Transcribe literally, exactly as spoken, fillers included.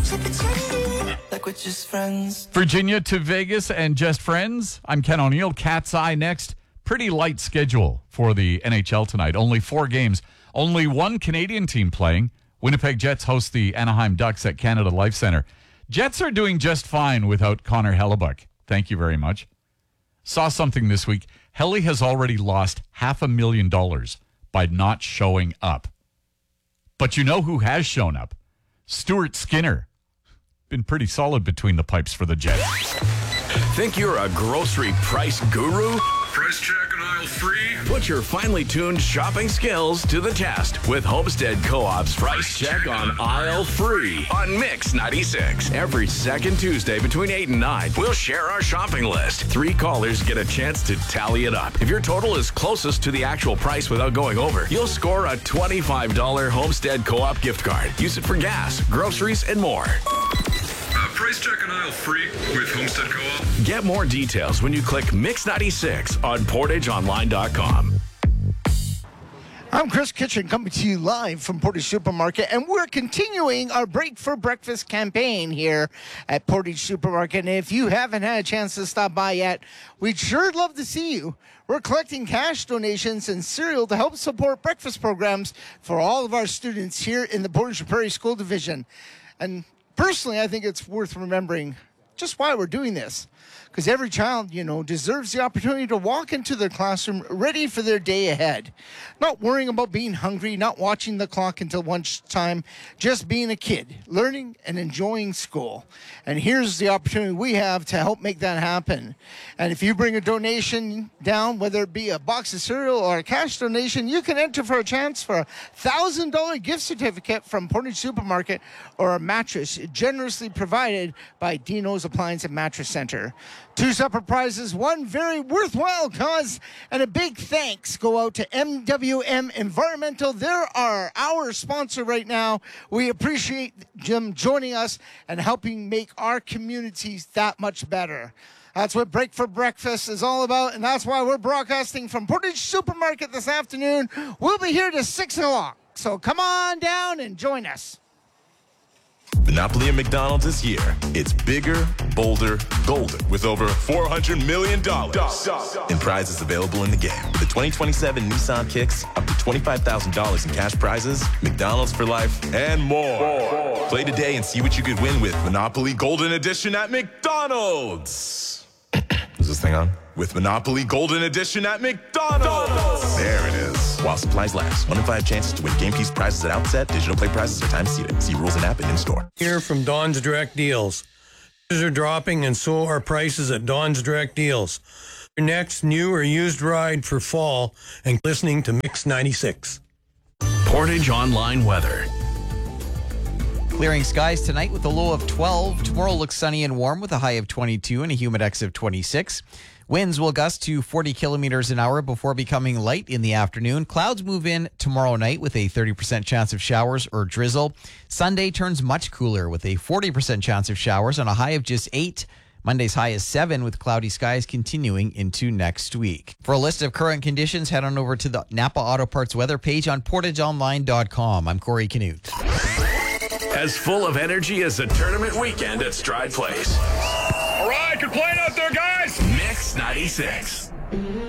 Like we're just friends. Virginia to Vegas and just friends. I'm Ken O'Neill. Cat's Eye next. Pretty light schedule for the N H L tonight. Only four games. Only one Canadian team playing. Winnipeg Jets host the Anaheim Ducks at Canada Life Centre. Jets are doing just fine without Connor Hellebuck. Thank you very much. Saw something this week. Helly has already lost half a million dollars by not showing up. But you know who has shown up? Stuart Skinner. Been pretty solid between the pipes for the Jets. Think you're a grocery price guru? Price check on aisle three. Put your finely tuned shopping skills to the test with Homestead Co-op's Price Check on Aisle Free on Mix ninety-six. Every second Tuesday between eight and nine, we'll share our shopping list. Three callers get a chance to tally it up. If your total is closest to the actual price without going over, you'll score a twenty-five dollars Homestead Co-op gift card. Use it for gas, groceries, and more. Uh, price check on aisle three with Homestead Co-op. Get more details when you click Mix ninety-six on portage online dot com. I'm Chris Kitchen coming to you live from Portage Supermarket, and we're continuing our Break for Breakfast campaign here at Portage Supermarket. And if you haven't had a chance to stop by yet, we'd sure love to see you. We're collecting cash donations and cereal to help support breakfast programs for all of our students here in the Portage Prairie School Division. And personally, I think it's worth remembering just why we're doing this. Because every child, you know, deserves the opportunity to walk into their classroom ready for their day ahead. Not worrying about being hungry, not watching the clock until lunchtime, just being a kid, learning and enjoying school. And here's the opportunity we have to help make that happen. And if you bring a donation down, whether it be a box of cereal or a cash donation, you can enter for a chance for a one thousand dollars gift certificate from Portage Supermarket or a mattress generously provided by Dino's Appliance and Mattress Center. Two separate prizes, one very worthwhile cause, and a big thanks go out to M W M Environmental. They're our, our sponsor right now. We appreciate them joining us and helping make our communities that much better. That's what Break for Breakfast is all about, and that's why we're broadcasting from Portage Supermarket this afternoon. We'll be here to six o'clock, so come on down and join us. Monopoly at McDonald's this year. It's bigger, bolder, golden with over four hundred million dollars in prizes available in the game. With the twenty twenty-seven Nissan Kicks, up to twenty-five thousand dollars in cash prizes, McDonald's for life, and more. more. Play today and see what you could win with Monopoly Golden Edition at McDonald's. Is this thing on? With Monopoly Golden Edition at McDonald's. There it is. While supplies last. One in five chances to win game piece prizes at outset. Digital play prizes are time seated. See rules and app and in-store. Here from Don's Direct Deals. Prices are dropping and so are prices at Don's Direct Deals. Your next new or used ride for fall and listening to Mix ninety-six. Portage Online Weather. Clearing skies tonight with a low of twelve. Tomorrow looks sunny and warm with a high of twenty-two and a humidex of twenty-six. Winds will gust to forty kilometers an hour before becoming light in the afternoon. Clouds move in tomorrow night with a thirty percent chance of showers or drizzle. Sunday turns much cooler with a forty percent chance of showers and a high of just eight. Monday's high is seven with cloudy skies continuing into next week. For a list of current conditions, head on over to the Napa Auto Parts weather page on portage online dot com. I'm Corey Canute. As full of energy as a tournament weekend at Stride Place. All right, good playing out there, guys. Mix ninety-six.